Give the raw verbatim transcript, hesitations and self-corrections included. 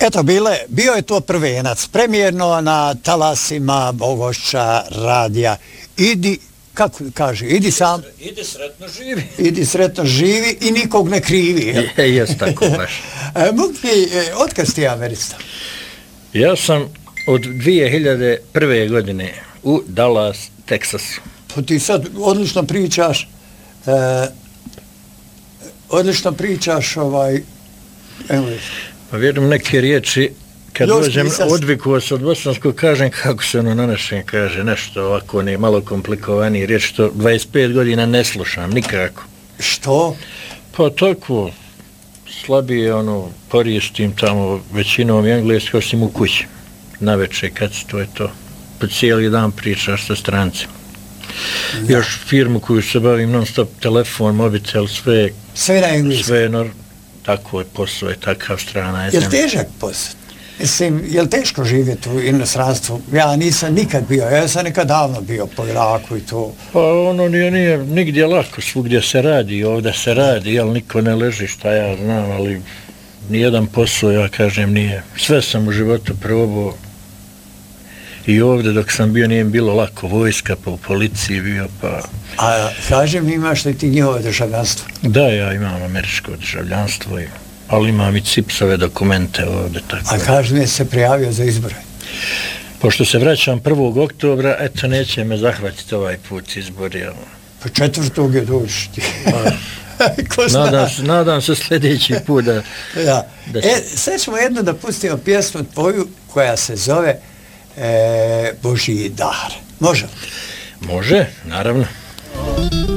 Eto, bile, bio je to prvenac, premijerno na talasima Bogošća radija. Idi, kako kaže, idi sam. Idi sretno živi. Idi sretno živi i nikog ne krivi. Je, jes tako baš. Mukvi, otkad si ti amerista? Ja sam od dvije hiljade prve. godine u Dallas, Teksasu. Pa ti sad odlično pričaš, e, odlično pričaš ovaj engleski. Pa vjerujem neke riječi, kad Još dođem nisam... odvikao se od bosanskog, kažem kako se ono na našem kaže, nešto ovako ne malo komplikovanije riječ, što dvadeset pet godina ne slušam, nikako. Što? Pa tako, slabije ono, koristim tamo većinom engleski, osim u kući. Naveče kad to je to, po cijeli dan pričaš sa strancima. Da. Još firmu koju se bavim non stop, telefon, mobitel, sve, sve na engleskom. Sve nor, tako je posao, je takav strana. Je li težak posao? Mislim, je li teško živjeti u inostranstvu? Ja nisam nikad bio, ja sam nekad davno bio po Iraku i to. Pa ono nije, nije nigdje lako, svugdje se radi, ovdje se radi, jel niko ne leži, šta ja znam, ali nijedan posao, ja kažem, nije. Sve sam u životu probao i ovdje dok sam bio nije bilo lako, vojska, pa u policiji bio, pa... A kažem, imaš li ti njihovo državljanstvo? Da, ja imam američko državljanstvo, ali imam i cipsove dokumente ovdje, tako. A kažem, je se prijavio za izbore? Pošto se vraćam prvog oktobra, eto, neće me zahvatiti ovaj put izbori, ali... Pa četvrtog je doći ti. nadam, se, nadam se sljedeći put da... ja. da se... E, sad ćemo jedno da pustimo pjesmu tvoju koja se zove e, Božji dar. Može? Može, naravno.